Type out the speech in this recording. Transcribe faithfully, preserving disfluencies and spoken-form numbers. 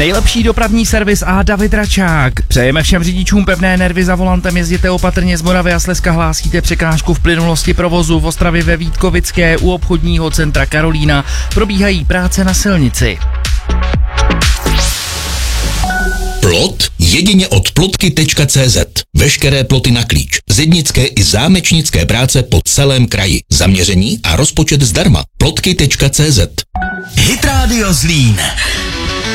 Nejlepší dopravní servis a David Račák. Přejeme všem řidičům pevné nervy za volantem, jezděte opatrně, z Moravy a Slezska hlásíte překážku v plynulosti provozu. V Ostravě ve Vítkovické u obchodního centra Karolína probíhají práce na silnici. Plot jedině od plotky tečka cé zet. Veškeré ploty na klíč. Zednické i zámečnické práce po celém kraji. Zaměření a rozpočet zdarma. plotky tečka cé zet. Hit Radio Zlín.